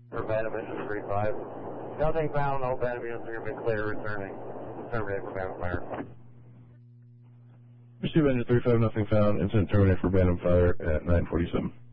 For Phantom Engine 35. Nothing found, all Phantom units are going to be clear, returning. Terminate for Phantom Fire. Receive Engine 35, nothing found. Incident terminate for Phantom Fire at 9:47.